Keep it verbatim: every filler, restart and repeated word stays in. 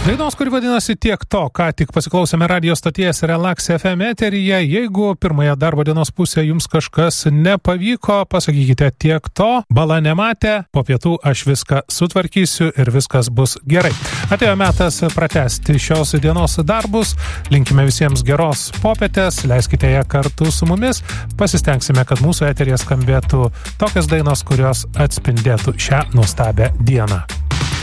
Dainos, kuri vadinasi Tiek to, ką tik pasiklausėme radio stoties Relax F M eteryje. Jeigu pirmąją darbo dienos pusę jums kažkas nepavyko, pasakykite tiek to, bala nematė, po pietų aš viską sutvarkysiu ir viskas bus gerai. Atėjo metas pratęsti šios dienos darbus, linkime visiems geros popietės, leiskite ją kartu su mumis, pasistengsime, kad mūsų eteryje skambėtų tokias dainos, kurios atspindėtų šią nuostabią dieną.